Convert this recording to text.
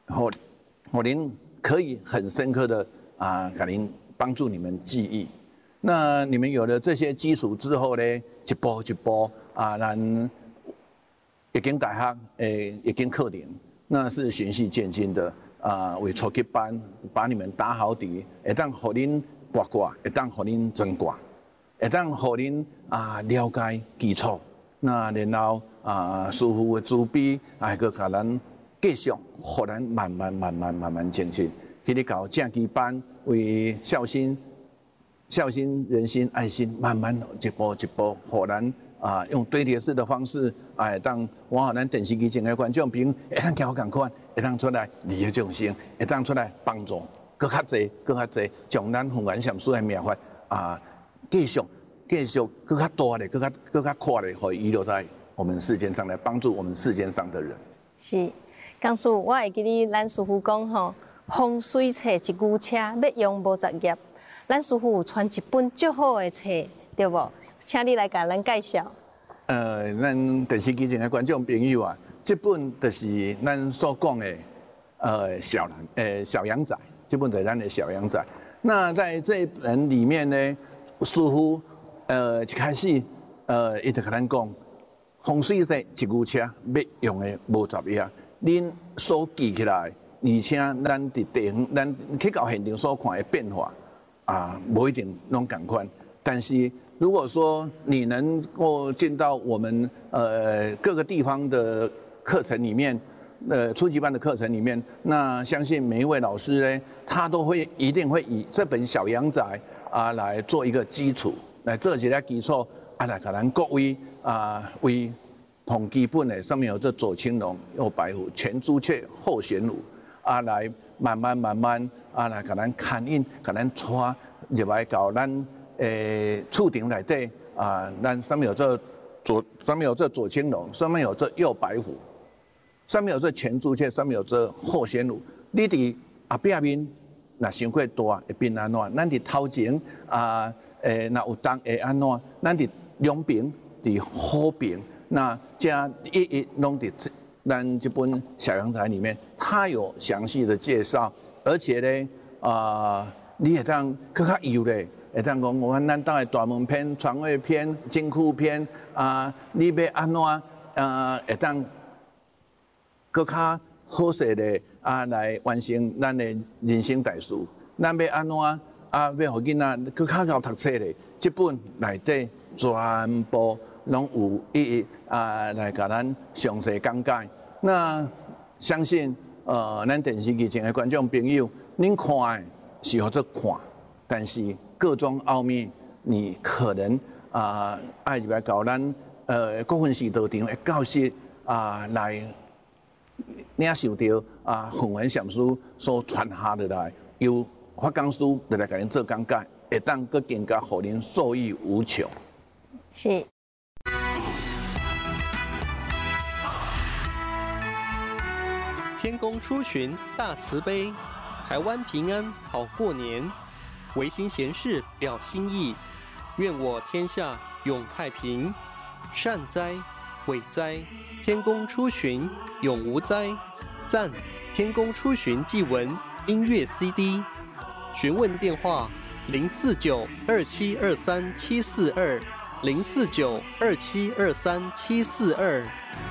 我您可以很深刻的给您帮助你们记忆。那你们有了这些基础之后呢，一步一步咱已经大学已经课程，那是循序渐进的为初级班把你们打好底，会当互恁拔挂，会当互恁增挂，会当互恁了解基础。那然后师傅的慈悲个甲咱继续，互咱慢慢精进，去咧搞正基班，为孝心、仁心、爱心，慢慢一步一步，互咱用堆叠式的方式，当我咱电视机前的观众朋友，会当交共款，会当出来利益众生，会当出来帮助，更较济，将咱弘源禅师的命法继续更较大的、更较快的，可以遗留在我们世间上来帮助我们世间上的人。 是，刚师，我会记得咱师傅讲吼，风水册一句车要用50页，咱师傅有传一本足好的册，对不？请你来甲咱介绍。 咱电视机前的观众朋友这本就是咱所讲的小羊仔，这本就是咱的小羊仔。那在这一本里面呢，师傅一开始伊就跟咱讲，风水册一句车要用的50页，恁所记起来，而且咱伫地方，咱去到现场所看的变化不一定拢同款，但是如果说你能够进到我们各个地方的课程里面，初级班的课程里面，那相信每一位老师呢，他都一定会以这本小羊仔来做一个基础，来做一个基础来给咱各位为同基本的上面有这左青龙右白虎前朱雀后玄武来慢慢来给咱牵引，给咱带入来到咱厝场内底咱上面有这左青龙，上面有这右白虎，上面有这前朱雀，上面有这后玄武。你伫后壁面，若伤过大会变安怎？咱伫头前若有当会安怎？咱伫两边伫好边，那这一拢伫咱这本小羊仔里面，它有详细的介绍，而且呢你会当更较有咧。会当讲，我咱当的大门篇、床位篇、金库篇你要安怎会当更较好势的来完成咱的人生大事？咱要安怎要互囡仔更较会读册咧？这本内底全部拢有来甲咱详细讲解。那相信咱电视机前的观众朋友，恁看的是好做看，但是各种奥秘，你可能爱入来搞咱国分寺道场的教室来领受到弘源禅师所传下落来，由法讲师就来给您做讲解，会当更加互您受益无穷。 是。 天公出巡大慈悲，台湾平安好过年。唯心闲事表心意，愿我天下永太平。善哉，伟哉，天公出巡永无灾。赞，天公出巡祭文音乐 CD。询问电话049-2723-742，049-2723-742。